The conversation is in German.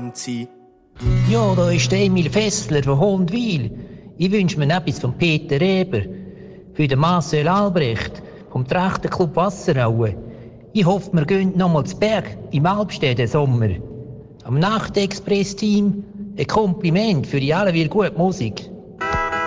Abend sein. Ja, da ist der Emil Fessler von Hohenwil. Ich wünsche mir etwas von Peter Reber. Für den Marcel Albrecht vom Trachterclub Wasseraue. Ich hoffe, wir gehen noch mal zu Berg im Alpstedt Sommer. Am Nachtexpress-Team ein Kompliment für die allweil gute Musik.